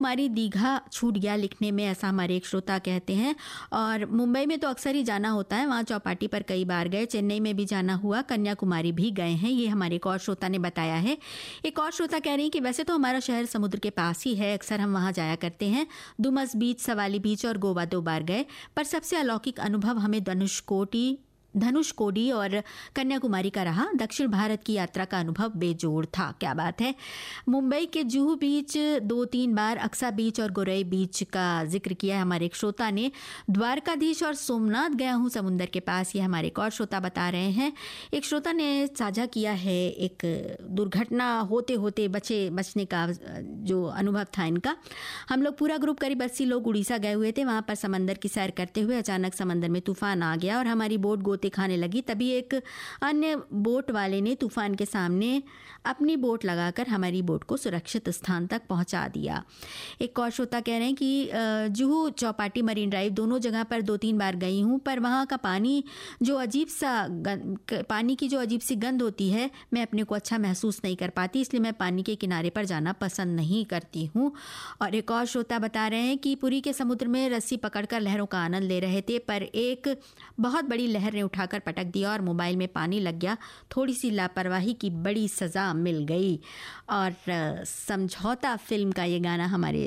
कन्याकुमारी दीघा छूट गया लिखने में, ऐसा हमारे एक श्रोता कहते हैं। और मुंबई में तो अक्सर ही जाना होता है, वहाँ चौपाटी पर कई बार गए, चेन्नई में भी जाना हुआ, कन्याकुमारी भी गए हैं, ये हमारे एक और श्रोता ने बताया है। एक और श्रोता कह रही हैं कि वैसे तो हमारा शहर समुद्र के पास ही है, अक्सर हम वहाँ जाया करते हैं, डुमस बीच, सवाली बीच और गोवा 2 बार गए, पर सबसे अलौकिक अनुभव हमें धनुषकोडी और कन्याकुमारी का रहा। दक्षिण भारत की यात्रा का अनुभव बेजोड़ था। क्या बात है। मुंबई के जुहू बीच 2-3 बार, अक्सा बीच और गोरई बीच का जिक्र किया है हमारे एक श्रोता ने। द्वारकाधीश और सोमनाथ गया हूँ समुंदर के पास, ये हमारे एक और श्रोता बता रहे हैं। एक श्रोता ने साझा किया है एक दुर्घटना होते होते बचने का जो अनुभव था इनका। हम लोग पूरा ग्रुप करीब 80 लोग उड़ीसा गए हुए थे। वहाँ पर समंदर की सैर करते हुए अचानक समंदर में तूफान आ गया और हमारी बोट गोते खाने लगी। तभी एक अन्य बोट वाले ने तूफान के सामने अपनी बोट लगाकर हमारी बोट को सुरक्षित स्थान तक पहुंचा दिया। एक और श्रोता कह रहे हैं कि जुहू, चौपाटी, मरीन ड्राइव दोनों जगह पर 2-3 बार गई हूं, पर वहां का पानी की जो अजीब सी गंध होती है, मैं अपने को अच्छा महसूस नहीं कर पाती, इसलिए मैं पानी के किनारे पर जाना पसंद नहीं करती हूँ। और एक और श्रोता बता रहे हैं कि पुरी के समुद्र में रस्सी पकड़कर लहरों का आनंद ले रहे थे, पर एक बहुत बड़ी लहर ने उठाकर पटक दिया और मोबाइल में पानी लग गया। थोड़ी सी लापरवाही की बड़ी सजा मिल गई। और समझौता फिल्म का ये गाना हमारे